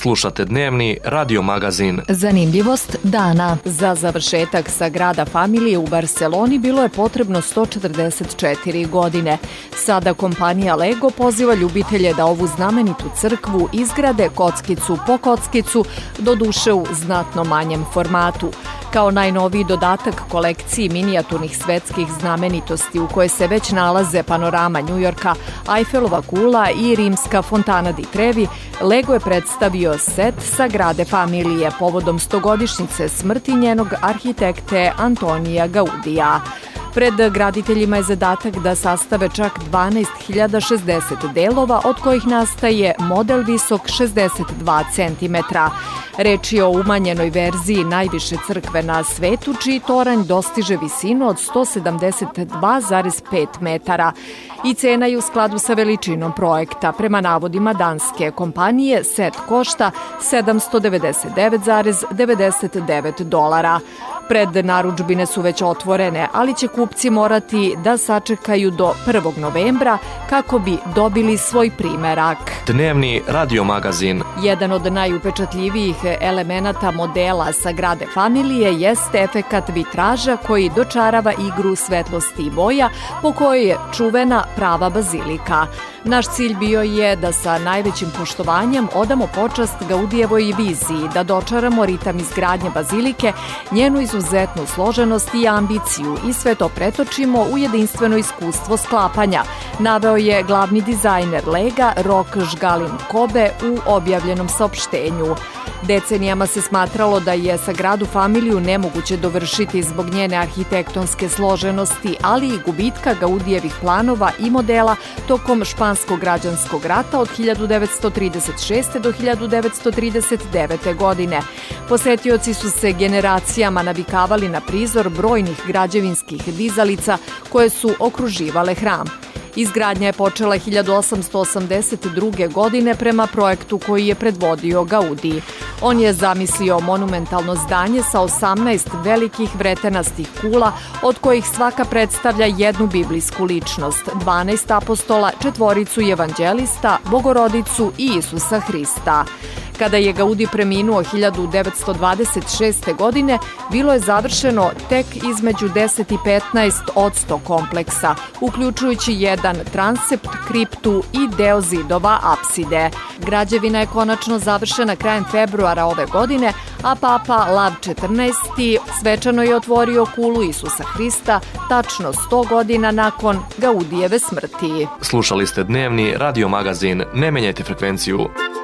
Slušate dnevni radio magazin. Zanimljivost dana. Za završetak Sagrada Familije u Barseloni bilo je potrebno 144 godine. Sada kompanija Lego poziva ljubitelje da ovu znamenitu crkvu izgrade kockicu po kockicu, doduše u znatno manjem formatu. Kao najnoviji dodatak kolekciji minijaturnih svetskih znamenitosti u kojoj se već nalaze panorama Njujorka, Ajfelova kula i rimska fontana di Trevi, Lego je predstavio set Sagrade Familije povodom 100-godišnjice smrti njenog arhitekte Antonija Gaudija. Pred graditeljima je zadatak da sastave čak 12.060 delova, od kojih nastaje model visok 62 cm. Reč je o umanjenoj verziji najviše crkve na svetu, čiji toranj dostiže visinu od 172,5 metara. I cena je u skladu sa veličinom projekta. Prema navodima danske kompanije, set košta $799,99. Prednarudžbine su već otvorene, ali će kupci morati da sačekaju do 1. novembra kako bi dobili svoj primerak. Dnevni radio magazin. Jedan od najupečatljivijih elemenata modela Sagrade Familije jeste efekat vitraža koji dočarava igru svetlosti i boja po kojoj je čuvena prava bazilika. Naš cilj bio je da sa najvećim poštovanjem odamo počast Gaudijevoj viziji, da dočaramo ritam izgradnje bazilike, njenu izuzetnu složenost i ambiciju i sve to pretočimo u jedinstveno iskustvo sklapanja, naveo je glavni dizajner Lega Rok Žgalin Kobe u objavljenom saopštenju. Decenijama se smatralo da je Sagradu Familiju nemoguće dovršiti zbog njene arhitektonske složenosti, ali i gubitka Gaudijevih planova i modela tokom Španskog građanskog rata od 1936. do 1939. godine. Posetioci su se generacijama navikavali na prizor brojnih građevinskih dizalica koje su okruživale hram. Izgradnja je počela 1882. godine prema projektu koji je predvodio Gaudí. On je zamislio monumentalno zdanje sa 18 velikih vretenastih kula, od kojih svaka predstavlja jednu biblijsku ličnost, 12 apostola, 4 evanđelista, Bogorodicu i Isusa Hrista. Kada je Gaudí preminuo 1926. godine, bilo je završeno tek između 10 i 15% kompleksa, uključujući jedan transept, kriptu i deo zidova apside. Građevina je konačno završena krajem februara ove godine, a Papa Lav XIV svečano je otvorio kulu Isusa Hrista tačno 100 godina nakon Gaudijeve smrti. Slušali ste dnevni radio magazin. Ne menjajte frekvenciju.